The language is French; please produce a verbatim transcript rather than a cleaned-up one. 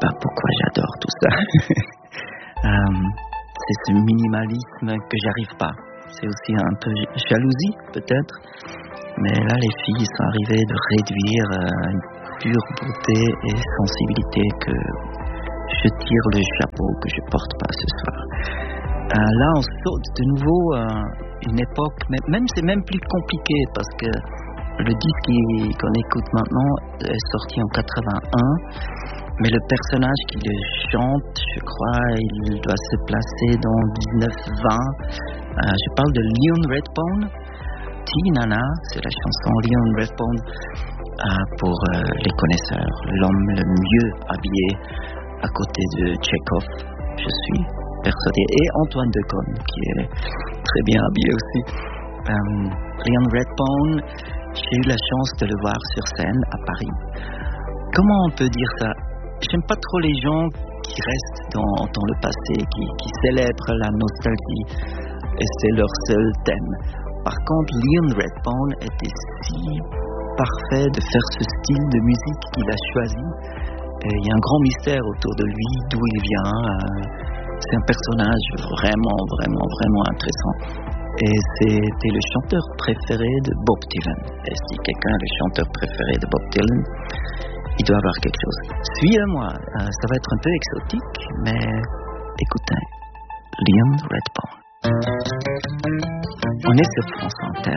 pas pourquoi j'adore tout ça. euh, c'est ce minimalisme que j'arrive pas. C'est aussi un peu jalousie, peut-être. Mais là, les filles sont arrivées de réduire euh, une pure beauté et sensibilité que je tire le chapeau que je porte pas ce soir. Euh, là, on saute de nouveau euh, une époque, même c'est même plus compliqué parce que le disque qu'on écoute maintenant est sorti en quatre-vingt-un, mais le personnage qui le chante, je crois, il doit se placer dans dix-neuf vingt. Euh, je parle de Leon Redbone. T-Nana, c'est la chanson Leon Redbone euh, pour euh, les connaisseurs, l'homme le mieux habillé à côté de Tchekhov, je suis persuadé, et Antoine Decaune qui est très bien habillé aussi. Euh, Leon Redbone, j'ai eu la chance de le voir sur scène à Paris. Comment on peut dire ça? J'aime pas trop les gens qui restent dans, dans le passé, qui, qui célèbrent la nostalgie, et c'est leur seul thème. Par contre, Leon Redbone était si parfait de faire ce style de musique qu'il a choisi. Et il y a un grand mystère autour de lui, d'où il vient. C'est un personnage vraiment, vraiment, vraiment intéressant. Et c'était le chanteur préféré de Bob Dylan. Et si quelqu'un est le chanteur préféré de Bob Dylan, il doit avoir quelque chose. Suivez-moi, ça va être un peu exotique, mais écoutez, Leon Redbone. On est sur France Inter.